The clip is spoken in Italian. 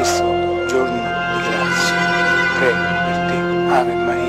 questo giorno di grazia. Prego per te, Ave Maria.